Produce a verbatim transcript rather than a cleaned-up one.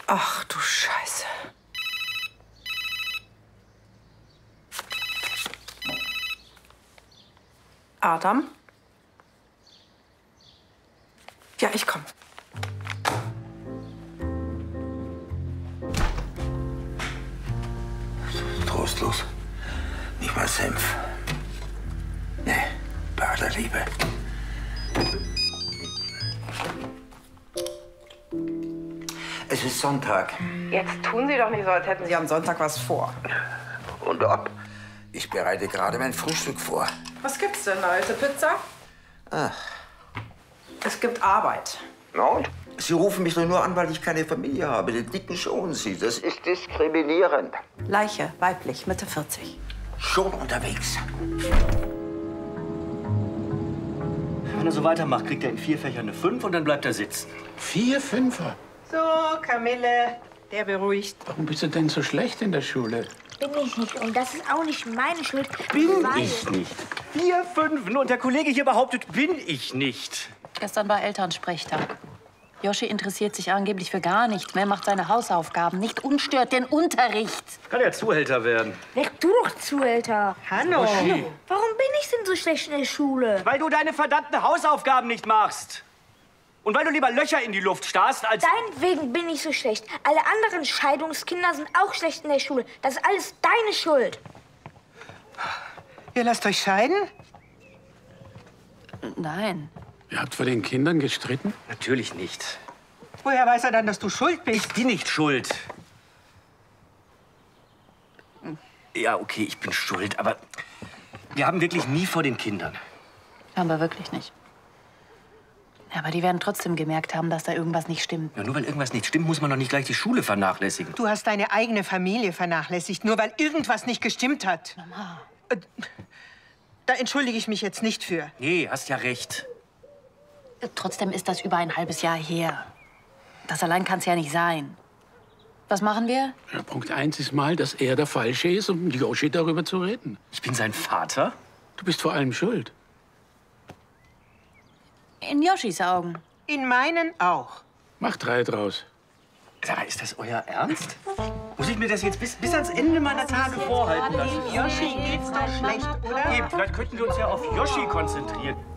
Ach du Scheiße. Adam? Ja, ich komme. Trostlos. Nicht mal Senf. Nee, bei aller Liebe. Es ist Sonntag. Jetzt tun Sie doch nicht so, als hätten Sie am Sonntag was vor. Und ob? Ich bereite gerade mein Frühstück vor. Was gibt's denn, alte Pizza? Ach. Es gibt Arbeit. Na und? Sie rufen mich doch nur an, weil ich keine Familie habe. Den Dicken schonen Sie. Das ist diskriminierend. Leiche, weiblich, Mitte vierzig. Schon unterwegs. Wenn er so weitermacht, kriegt er in vier Fächern eine fünf und dann bleibt er sitzen. Vier Fünfer? So, Kamille, der beruhigt. Warum bist du denn so schlecht in der Schule? Bin ich nicht. Und das ist auch nicht meine Schuld. Bin weil ich nicht. Vier Fünfen und der Kollege hier behauptet, bin ich nicht. Gestern war Elternsprechtag. Yoshi interessiert sich angeblich für gar nichts mehr, macht seine Hausaufgaben nicht und stört den Unterricht. Kann ja Zuhälter werden. Leg du doch zu, Alter. Hanno. Warum bin ich denn so schlecht in der Schule? Weil du deine verdammten Hausaufgaben nicht machst. Und weil du lieber Löcher in die Luft starrst, als... Deinetwegen bin ich so schlecht. Alle anderen Scheidungskinder sind auch schlecht in der Schule. Das ist alles deine Schuld. Ihr lasst euch scheiden? Nein. Ihr habt vor den Kindern gestritten? Natürlich nicht. Woher weiß er dann, dass du schuld bist? Ich bin nicht schuld. Ja, okay, ich bin schuld, aber wir haben wirklich nie vor den Kindern. Haben wir wirklich nicht. Aber die werden trotzdem gemerkt haben, dass da irgendwas nicht stimmt. Ja, nur weil irgendwas nicht stimmt, muss man doch nicht gleich die Schule vernachlässigen. Du hast deine eigene Familie vernachlässigt, nur weil irgendwas nicht gestimmt hat. Mama. Äh, Da entschuldige ich mich jetzt nicht für. Nee, hast ja recht. Trotzdem ist das über ein halbes Jahr her. Das allein kann es ja nicht sein. Was machen wir? Ja, Punkt eins ist mal, dass er der Falsche ist, um mit Yoshi darüber zu reden. Ich bin sein Vater? Du bist vor allem schuld. In Yoshis Augen. In meinen auch. Mach drei draus. Sag mal, ist das euer Ernst? Muss ich mir das jetzt bis, bis ans Ende meiner Tage vorhalten lassen? Yoshi geht's doch schlecht, oder? Eben, vielleicht könnten wir uns ja auf Yoshi konzentrieren.